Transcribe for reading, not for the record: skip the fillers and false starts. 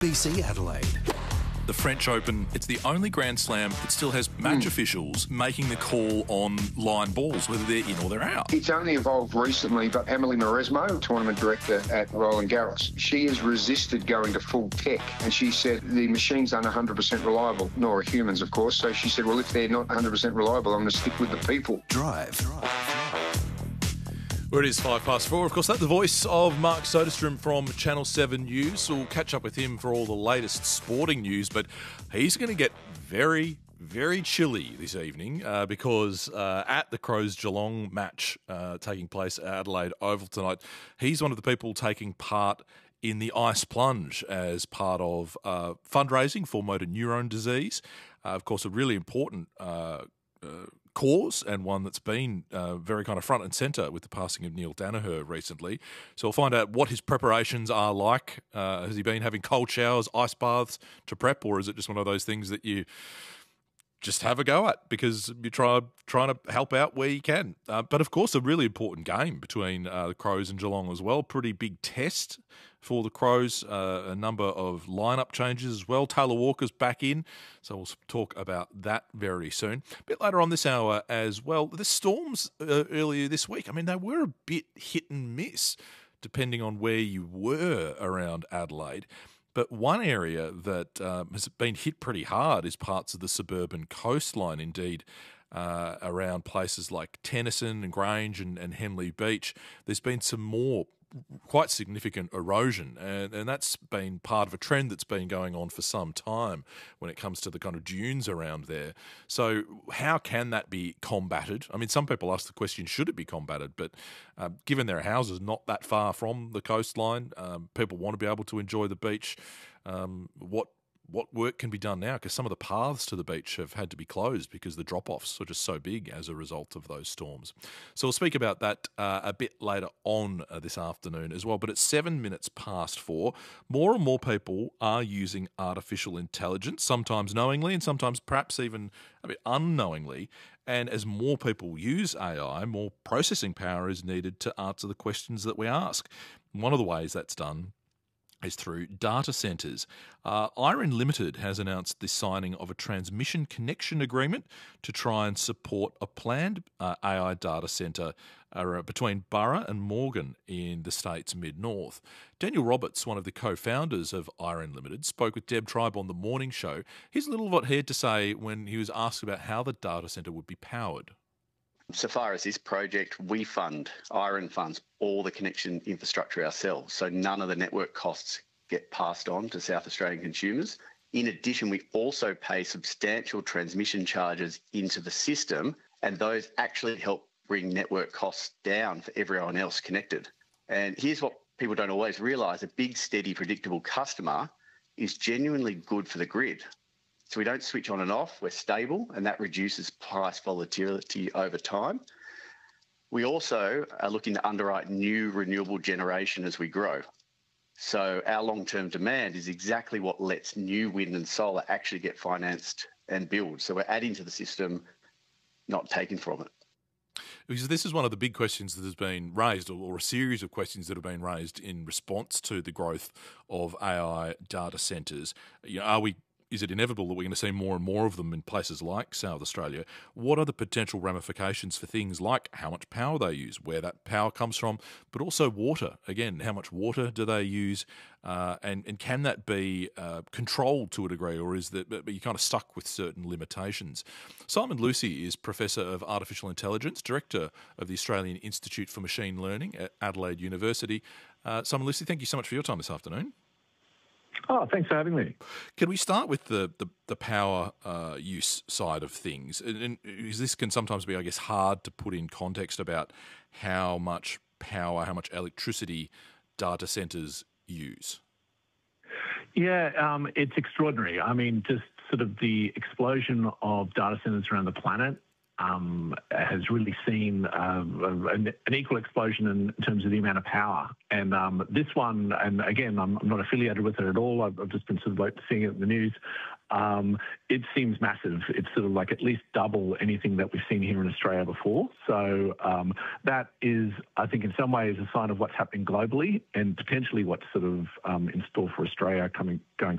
BC Adelaide. The French Open, it's the only Grand Slam that still has match officials making the call on line balls, whether they're in or they're out. It's only evolved recently, but Emily Mauresmo, tournament director at Roland Garros, she has resisted going to full tech, and she said the machines aren't 100% reliable, nor are humans, of course. So she said, well, if they're not 100% reliable, I'm going to stick with the people. Drive. Well, it is 4:05. Of course, that's the voice of Mark Soderstrom from Channel 7 News. We'll catch up with him for all the latest sporting news, but he's going to get very, very chilly this evening because at the Crows Geelong match taking place at Adelaide Oval tonight, he's one of the people taking part in the ice plunge as part of fundraising for motor neurone disease. Of course, a really important cause, and one that's been very kind of front and centre with the passing of Neil Danaher recently. So we'll find out what his preparations are like. Has he been having cold showers, ice baths to prep, or is it just one of those things that you just have a go at because you're trying to help out where you can? But of course, a really important game between the Crows and Geelong as well. Pretty big test for the Crows. A number of lineup changes as well. Taylor Walker's back in, so we'll talk about that very soon. A bit later on this hour as well, the Storms earlier this week, I mean, they were a bit hit and miss depending on where you were around Adelaide. But one area that has been hit pretty hard is parts of the suburban coastline, indeed, around places like Tennyson and Grange and Henley Beach. There's been some more quite significant erosion, and that's been part of a trend that's been going on for some time when it comes to the kind of dunes around there. So how can that be combated? I mean, some people ask the question, should it be combated? But given their houses not that far from the coastline, people want to be able to enjoy the beach. What work can be done now? Because some of the paths to the beach have had to be closed because the drop-offs are just so big as a result of those storms. So we'll speak about that a bit later on this afternoon as well. But it's 4:07. More and more people are using artificial intelligence, sometimes knowingly and sometimes perhaps even a bit unknowingly. And as more people use AI, more processing power is needed to answer the questions that we ask. One of the ways that's done is through data centres. Iron Limited has announced the signing of a transmission connection agreement to try and support a planned AI data centre between Burra and Morgan in the state's mid-north. Daniel Roberts, one of the co-founders of Iron Limited, spoke with Deb Tribe on The Morning Show. Here's a little what he had to say when he was asked about how the data centre would be powered. So far as this project, Iron funds all the connection infrastructure ourselves, so none of the network costs get passed on to South Australian consumers. In addition, we also pay substantial transmission charges into the system, and those actually help bring network costs down for everyone else connected. And here's what people don't always realise: a big, steady, predictable customer is genuinely good for the grid. So we don't switch on and off, we're stable, and that reduces price volatility over time. We also are looking to underwrite new renewable generation as we grow. So our long-term demand is exactly what lets new wind and solar actually get financed and build. So we're adding to the system, not taking from it. Because this is one of the big questions that has been raised, or a series of questions that have been raised in response to the growth of AI data centres. Is it inevitable that we're going to see more and more of them in places like South Australia? What are the potential ramifications for things like how much power they use, where that power comes from, but also water? Again, how much water do they use, and can that be controlled to a degree, or is that you're kind of stuck with certain limitations? Simon Lucy is Professor of Artificial Intelligence, Director of the Australian Institute for Machine Learning at Adelaide University. Simon Lucy, thank you so much for your time this afternoon. Oh, thanks for having me. Can we start with the power use side of things? And this can sometimes be, I guess, hard to put in context about how much power, how much electricity data centres use. Yeah, it's extraordinary. I mean, just sort of the explosion of data centres around the planet has really seen an equal explosion in terms of the amount of power. And this one, and again, I'm not affiliated with it at all. I've just been sort of like seeing it in the news. It seems massive. It's sort of like at least double anything that we've seen here in Australia before. So that is, I think, in some ways a sign of what's happening globally and potentially what's sort of in store for Australia going